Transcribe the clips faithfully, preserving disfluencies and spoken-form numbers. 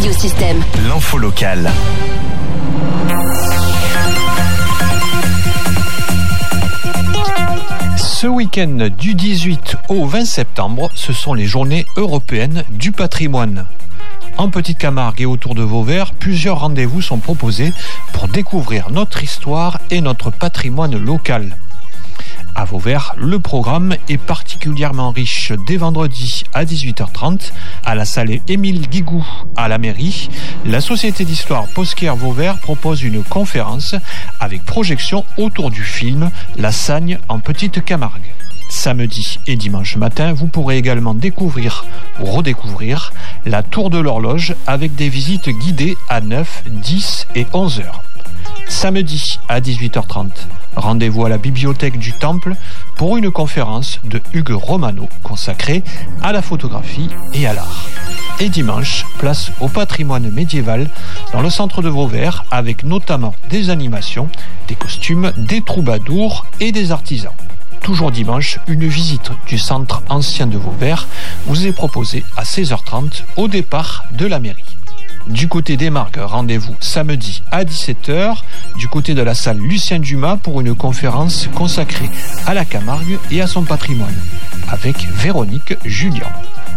Radio Système. L'info locale. Ce week-end du dix-huit au vingt septembre, ce sont les journées européennes du patrimoine. En Petite Camargue et autour de Vauvert, plusieurs rendez-vous sont proposés pour découvrir notre histoire et notre patrimoine local. À Vauvert, le programme est particulièrement riche dès vendredi à dix-huit heures trente à la salle Émile Guigou à la mairie. La Société d'histoire Posquaire Vauvert propose une conférence avec projection autour du film La Sagne en Petite Camargue. Samedi et dimanche matin, vous pourrez également découvrir ou redécouvrir la Tour de l'Horloge avec des visites guidées à neuf, dix et onze heures. Samedi à dix-huit heures trente, rendez-vous à la bibliothèque du Temple pour une conférence de Hugues Romano consacrée à la photographie et à l'art. Et dimanche, place au patrimoine médiéval dans le centre de Vauvert avec notamment des animations, des costumes, des troubadours et des artisans. Toujours dimanche, une visite du centre ancien de Vauvert vous est proposée à seize heures trente au départ de la mairie. Du côté des Margues, rendez-vous samedi à dix-sept heures du côté de la salle Lucien Dumas pour une conférence consacrée à la Camargue et à son patrimoine avec Véronique Julien.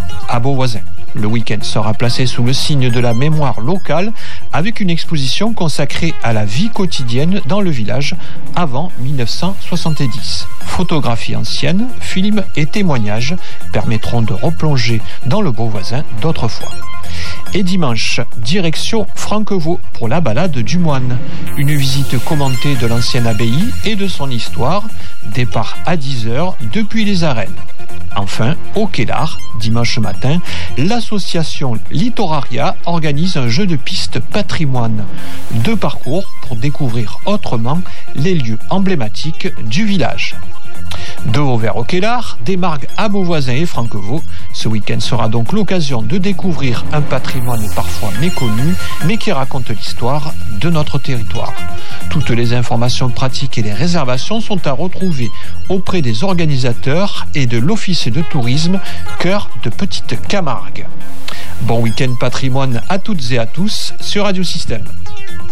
À Beauvoisin, le week-end sera placé sous le signe de la mémoire locale avec une exposition consacrée à la vie quotidienne dans le village avant dix-neuf cent soixante-dix. Photographies anciennes, films et témoignages permettront de replonger dans le Beauvoisin d'autrefois. Et dimanche, direction Franquevaux pour la balade du moine. Une visite commentée de l'ancienne abbaye et de son histoire. Départ à dix heures depuis les arènes. Enfin, au Quai d'Art, dimanche matin, l'association Littoraria organise un jeu de piste patrimoine. Deux parcours pour découvrir autrement les lieux emblématiques du village. De Vauvert au Quai d'Art, des Margues à Beauvoisin et Franquevaux. Ce week-end sera donc l'occasion de découvrir un patrimoine parfois méconnu, mais qui raconte l'histoire de notre territoire. Toutes les informations pratiques et les réservations sont à retrouver auprès des organisateurs et de l'Office de tourisme Cœur de Petite Camargue. Bon week-end patrimoine à toutes et à tous sur Radio Système.